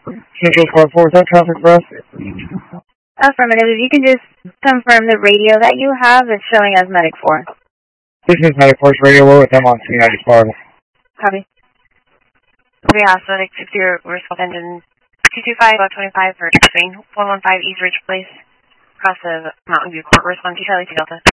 Central Squad 4, is that traffic for us? Affirmative. If you can just confirm the radio that you have, it's showing as Medic 4. This is Medic Force Radio. We're with them on 290 Sparta. Copy. We have Medic 60 response engine 225 about 25 for between 115 East Ridge Place, across the Mountain View Court. Respond to Charlie 2 Delta.